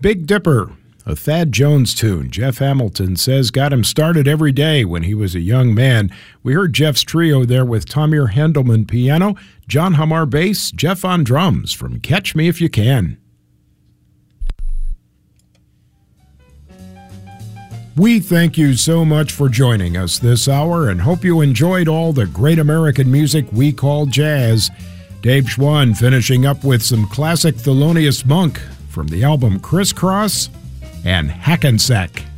Big Dipper, a Thad Jones tune. Jeff Hamilton says got him started every day when he was a young man. We heard Jeff's trio there with Tamir Hendelman piano, John Hamar bass, Jeff on drums from Catch Me If You Can. We thank you so much for joining us this hour and hope you enjoyed all the great American music we call jazz. Dave Schwann finishing up with some classic Thelonious Monk from the album Crisscross and Hackensack.